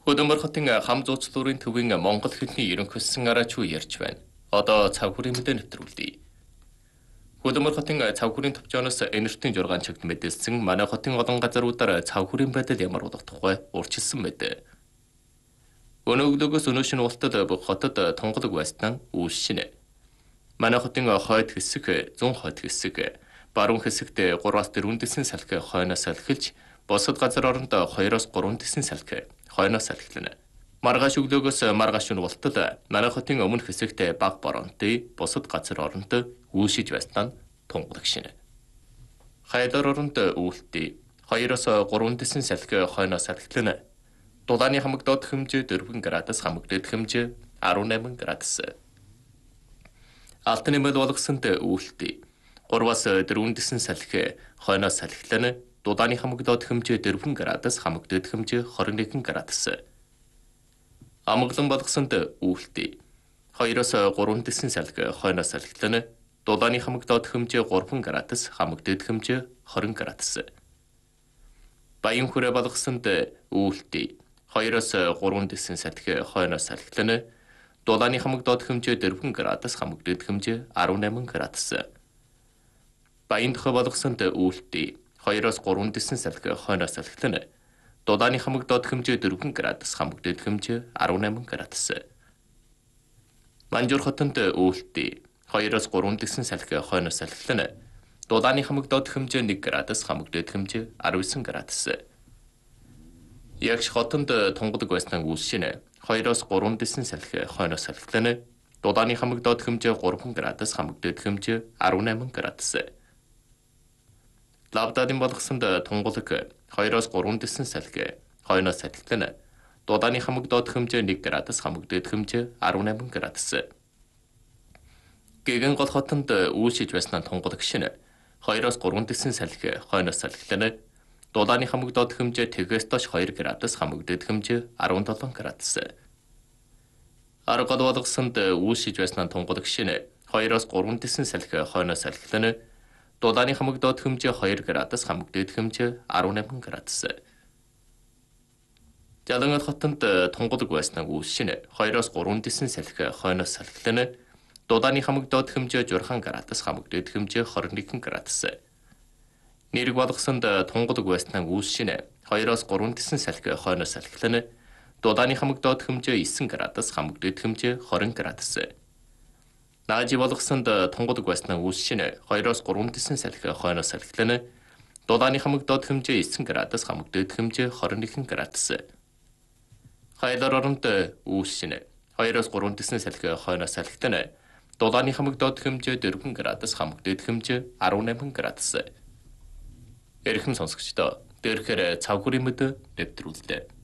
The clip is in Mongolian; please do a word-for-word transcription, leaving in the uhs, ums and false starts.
Хөдөлмөр хотын хам зуучлуурын төвийн Монгол хэлний ерөнхийлсөн араач юу ярьж байна. Одоо цав хүрийн мэдээ нэвтрүүлье. Хөдөлмөр хотын цав хүрийн төвчөөс энертийн жургаан чигт мэдээлсэн манай хотын олон газруудаар цав хүрийн байдал ямар болох тухай урьдчилсан мэдээ. Өнөөгдөгөөс өнөөшин ултад бүх хотод тунгалаг байснаа үүсшинэ. Манай хотын хойд хэсэг, зүүн хойд хэсэг, баруун хэсэгт гураваас дөрвөн дэсэн салхи хойноос салхилж, бусад газар оронд хоёроос гурван дэсэн салхи хойноос салхилна. Маргааш өглөөгөөс маргааш ултад манай хотын өмнөх хэсэгт баг боронтой, бусад газар оронд үүсэж байснаа тунгалаг шинэ. Хайдар оронд үүлтий хоёроос гурван дэсэн салхи хойноос салхилна. Дулааны хамагдаад хэмжээ дөрвөн градус, хамагдаад хэмжээ арван найман градус. Алтан нэмэл болгосонд үүлтий гураваас дөрвөн дэсэн салхи хойноос салхилна. Дулааны хамагдаад хэмжээ дөрвөн градус, хамагдаад хэмжээ хорин нэгэн градус. Амгалан болгосонд үүлтий хоёроос гурван дэсэн салхи хойноос салхилна. Дулааны хамагдаад хэмжээ гурван градус, хамагдаад хэмжээ хорин градус. Баян хүрээ болгосонд үүлтий хоёроос гурван дэсэн салхи хойноос салхилна. Дулааны хамагдаад хэмжээ дөрвөн градус, хамагдаад хэмжээ арван найман градус. Баян дохой болгосонд үүлтий хоёроос гурван дэсэн салхи хойноос салхилна. Дулааны хамагдаад хэмжээ дөрвөн градус, хамагдаад хэмжээ арван найман градус. Манжуур хотод үүлтий хоёроос гурван дэсэн салхи хойноос салхилна. Дулааны хамагдаад хэмжээ нэг градус, хамагдаад хэмжээ арван найман градус. Ягш хотод тунгалаг байснаа үүсшинэ. Хоёроос гурван дэсэн салхи хойноос салхилна. Дулааны хамагдаад хэмжээ гурван градус, хамагдаад хэмжээ арван найман градус. Лавдадын болгосонд тунгалаг хоёроос гурван дэсэн салхи хойноос салхилна. Дулааны хамагдаад хэмжээ нэг градус, хамагдаад хэмжээ арван найман градус. Гэгэн гол хотод үүсэж байснаа тунгалаг шинэ. Хоёроос гурван дэсэн салхи хойноос салхилна. Дулааны хамагдаад хэмжээ тэгээс доош хоёр градус, хамагдаад хэмжээ арван долоон градус. Аргал болгосонд үүсэж байснаа тунгалаг шинэ. Хоёроос гурван дэсэн салхи хойноос салхилна. Дулааны хамагдаад хэмжээ хоёр градус, хамагдаад хэмжээ арван найман градус. Жалангал хотод тунгалаг байснаа үүсшинэ. Хоёроос гурван дэсэн салхи хойноос салхилна. Дулааны хамагдаад хэмжээ журхан градус, хамагдаад хэмжээ хорин нэгэн градус. Нэрэг болгосонд тунгалаг байснаа үүсшинэ. Хоёроос гурван дэсэн салхи хойноос салхилна. Дулааны хамагдаад хэмжээ девять градус, хамагдаад хэмжээ хорин градус. Наажи болгосонд тунгалаг байснаа үүсшинэ. Хоёроос гурван дэсэн салхи хойноос салхилна. Дулааны хамагдаад хэмжээ девять градус, хамагдаад хэмжээ хорин нэгэн градус. Хайдар оронд үүсшинэ. Хоёроос гурван дэсэн салхи хойноос салхилна. Дулааны хамагдаад хэмжээ дөрвөн градус, хамагдаад хэмжээ арван найман градус. Эрхэм сонсогчдоо, дээрхээр цав хүрийн мэдээ нэвтрүүллээ.